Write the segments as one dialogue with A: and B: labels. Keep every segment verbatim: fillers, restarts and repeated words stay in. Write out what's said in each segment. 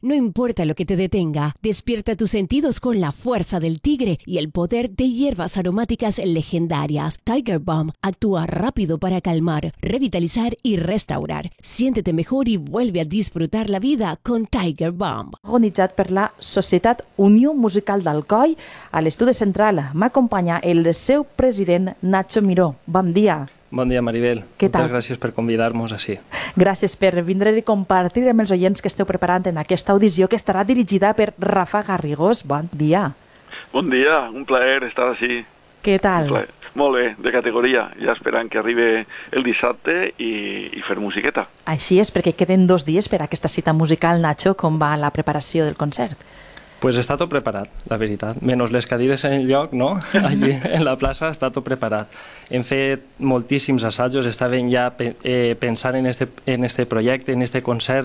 A: No importa lo que te detenga, despierta tus sentidos con la fuerza del tigre y el poder de hierbas aromáticas legendarias. Tiger Balm actúa rápido para calmar, revitalizar y restaurar. Siéntete mejor y vuelve a disfrutar la vida con Tiger Balm.
B: Organitzat per la Societat Unió Musical d'Alcoi, a l'estudi central m'acompanya el seu president Nacho Miró. Bon dia.
C: Bon dia, Maribel.
B: Què tal?
C: Moltes gràcies per convidar-nos així.
B: Gràcies per vindre i compartir amb els oients que esteu preparant en aquesta audició que estarà dirigida per Rafa Garrigós. Bon dia.
D: Bon dia, un plaer estar així.
B: Què tal?
D: Molt bé, de categoria. Ja esperant que arribi el dissabte i, i fer musiqueta.
B: Així és, perquè queden dos dies per a aquesta cita musical. Nacho, com va la preparació del concert?
C: Pues està tot preparat, la veritat. Menys les cadires en el lloc, no? Allí en la plaça està tot preparat. Hem fet moltíssims assajos, estàvem ja eh, pensant en este, en este projecte, en este concert,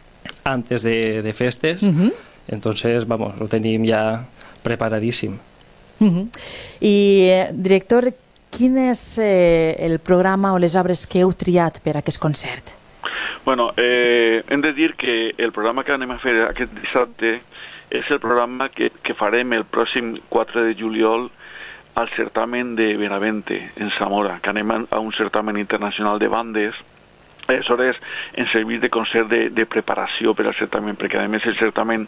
C: antes de, de festes. Uh-huh. Entonces, vamos, lo tenim ja preparadíssim.
B: Uh-huh. I, eh, director, quin és eh, el programa o les obres que heu triat per a aquest concert?
D: Bueno, eh, hem de dir que el programa que anem a fer aquest dissabte és el programa que, que farem el pròxim quatre de juliol al certamen de Benavente, en Zamora, que anem a un certamen internacional de bandes. Aleshores, ens servir de concert de, de preparació per al certamen, perquè a més el certamen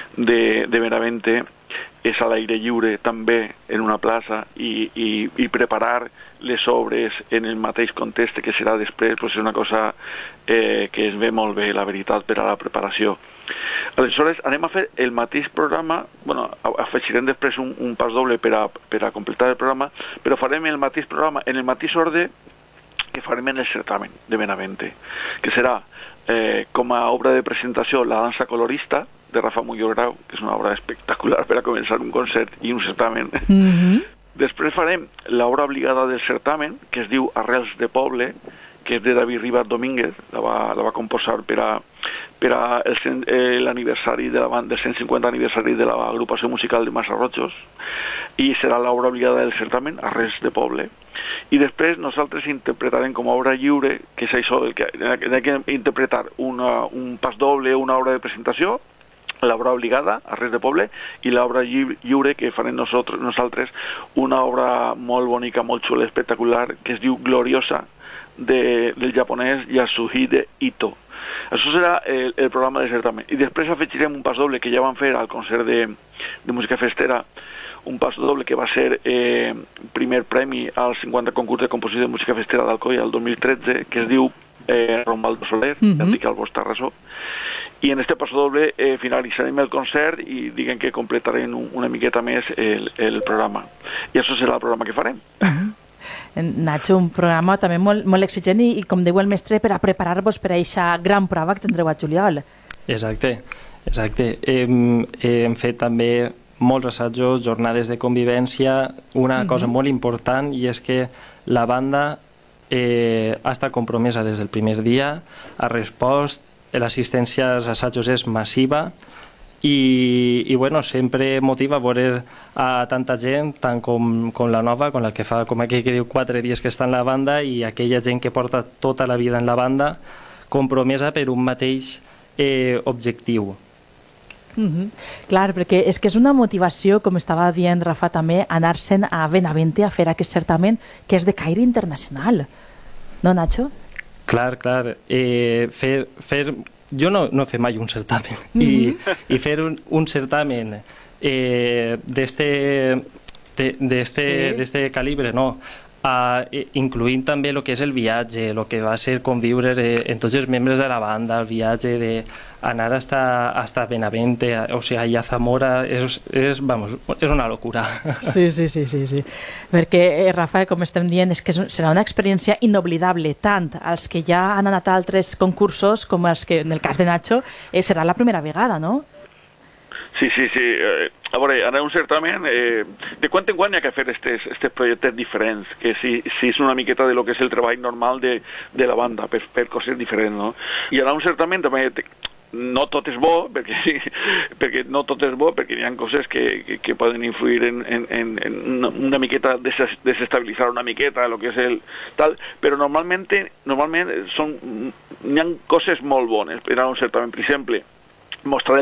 D: de, de Benavente és a l'aire lliure també en una plaça i, i, i preparar les obres en el mateix context que serà després pues és una cosa eh, que es ve molt bé, la veritat, per a la preparació. Aleshores, anem a fer el mateix programa, bueno, afegirem després un, un pas doble per a, per a completar el programa, però farem el mateix programa en el mateix ordre que farem en el certamen de Benavente, que serà eh, com a obra de presentació La dansa colorista, de Rafa Muñoz Grau, que és una obra espectacular per a començar un concert i un certamen. Mm-hmm. Després farem l'obra obligada del certamen, que es diu Arrels de Poble, que és de David Rivas Domínguez, la va, la va composar per a, per a l'aniversari de la banda, el cent cinquanta aniversari de l'agrupació musical de Massarrojos, i serà l'obra obligada del certamen, Arrels de Poble. I després nosaltres interpretarem com a obra lliure, que és això, el que, hem de interpretar una, un pas doble, una obra de presentació, l'obra obligada, Arrels de Poble, i l'obra lliure que farem nosaltres, nosaltres una obra molt bonica, molt xula, espectacular, que es diu Gloriosa, de, del japonès Yasuhide Ito. Això serà el, el programa de certamen. I després afegirem un pas doble que ja vam fer al concert de, de música festera, un pas doble que va ser eh, primer premi al cinquanta concurs de composició de música festera d'Alcoi al dos mil tretze, que es diu eh, Rombaldo Soler, uh-huh. Enric Albós Tarrasó. I en este paso doble eh, finalitzarem el concert i diguem que completarem un, una miqueta més el, el programa. I això serà el programa que farem.
B: Uh-huh. Nacho, un programa també molt, molt exigent i, i, com diu el mestre, per a preparar-vos per a aquesta gran prova que tindreu a juliol.
C: Exacte, exacte. Hem, hem fet també molts assajos, jornades de convivència. Una uh-huh. cosa molt important, i és que la banda eh, ha estat compromesa des del primer dia, ha respost, l'assistència als assajos és massiva, i, i bueno, sempre motiva veure a tanta gent, tant com, com la nova, com la que fa, com aquell que diu quatre dies que està en la banda, i aquella gent que porta tota la vida en la banda, compromesa per un mateix eh, objectiu.
B: Mm-hmm. Clar, perquè és que és una motivació, com estava dient Rafa també, anar-se'n a Benavente a fer aquest certamen que és de caire internacional. No, Nacho?
C: Clar, clar. Eh, fer, fer jo no, no he fet mai un certamen, mm-hmm. I, i fer un, un certamen eh, d'este de, sí. calibre, no, uh, incluint també el que és el viatge, el que va ser conviure eh, en tots els membres de la banda, el viatge d'anar hasta, hasta Benavente, o sigui, allà a Zamora, és, és, vamos, és una locura.
B: Sí, sí, sí, sí, sí. Perquè, eh, Rafa, com estem dient, és que serà una experiència inoblidable, tant als que ja han anat a altres concursos com els que, en el cas de Nacho, eh, serà la primera vegada, no?
D: Sí, sí, sí. Eh, a veure, anar a un certamen, eh, de quan en quan hi ha que fer aquests projectes diferents, que si, si és una miqueta de lo que és el treball normal de, de la banda, per, per coses diferents, no? I anar a un certamen també, no tot és bo, perquè, perquè no tot és bo, perquè hi ha coses que, que, que poden influir en, en, en, en una, una miqueta, desestabilitzar una miqueta el que és el tal, però normalment, normalment són, hi ha coses molt bones per anar a un certamen. Per exemple, mostrar